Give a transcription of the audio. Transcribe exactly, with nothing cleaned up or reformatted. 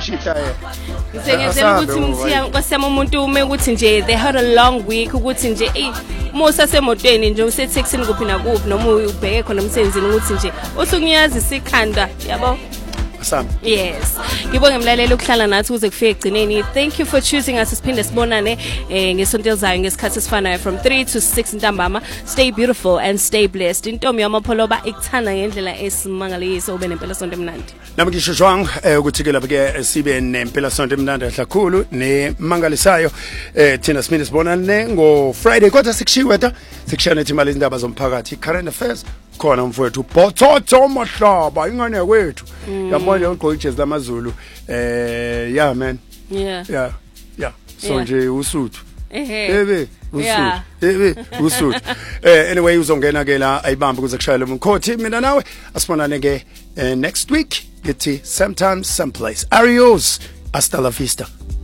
shita eh Ngizengezela ukuthi mthiya kwasema umuntu ume ukuthi nje they had a long week ukuthi nje eh musa semotweni nje usethexini kuphi na kuphi noma ubheke khona umsenzini ukuthi nje usukunyaza isikhanda yabo. Sam. Yes. Ngibonge mlaleli ukuhlala nathi uze kufike egcineni. Thank you for choosing us. Siphinde sibonane eh ngesonto elizayo ngesikhathi esifanayo from three to six ntambama. Stay beautiful and stay blessed. Intombi yamapholoba ikuthanda ngendlela esimangaliso ube nempela sonto emnandi. Nami ngisho jwang ukuthi ke lapha ke sibe nempela sonto emnandi kakhulu nemangalisayo eh thina siphinde sibonane ngo Friday kodwa sikushiwe ta sikushana imali izindaba zomphakathi current affairs khona mfowethu Bototho Mahlaba ingane kwethu yabona ugqoka ijezi lamaZulu eh yeah man yeah yeah yeah so nje usuthu ehe ebe usuthu ebe usuthu eh anyway uzongena ke la ayibamba kuze kushayele umkhothi mina nawe asibonane ke next week ngithi sometimes someplace adios hasta la vista.